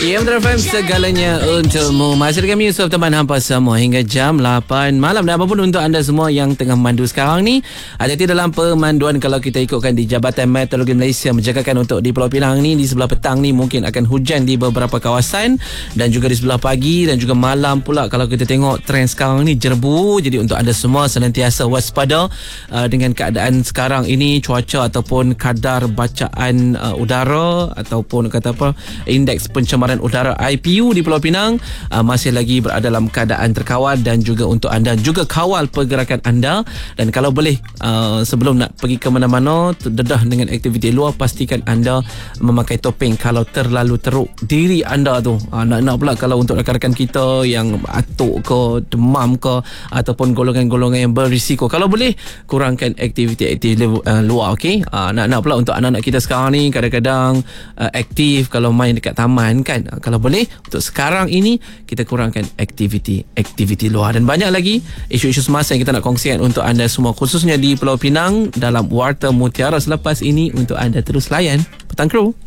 Metro FM segalanya untukmu. Masih dengan kami Yusof teman hampa semua hingga jam 8 malam. Dan apapun untuk anda semua yang tengah memandu sekarang ni, hati-hati dalam pemanduan. Kalau kita ikutkan di Jabatan Meteorologi Malaysia menjagakan untuk di Pulau Pinang ni, di sebelah petang ni mungkin akan hujan di beberapa kawasan, dan juga di sebelah pagi dan juga malam pula. Kalau kita tengok trend sekarang ni jerbu. Jadi untuk anda semua senantiasa waspada dengan keadaan sekarang ini, cuaca ataupun kadar bacaan udara ataupun kata apa, indeks pencemaran udara IPU di Pulau Pinang masih lagi berada dalam keadaan terkawal. Dan juga untuk anda juga kawal pergerakan anda, dan kalau boleh sebelum nak pergi ke mana-mana dedah dengan aktiviti luar, pastikan anda memakai topeng kalau terlalu teruk diri anda tu. Nak pula kalau untuk rakan-rakan kita yang atuk ke, demam ke, ataupun golongan-golongan yang berisiko, kalau boleh kurangkan aktiviti luar, okey. Nak pula untuk anak-anak kita sekarang ni kadang-kadang aktif kalau main dekat taman kan. Kalau boleh untuk sekarang ini kita kurangkan aktiviti luar. Dan banyak lagi isu-isu semasa yang kita nak kongsikan untuk anda semua, khususnya di Pulau Pinang dalam Warta Mutiara selepas ini. Untuk anda terus layan Petang Kru.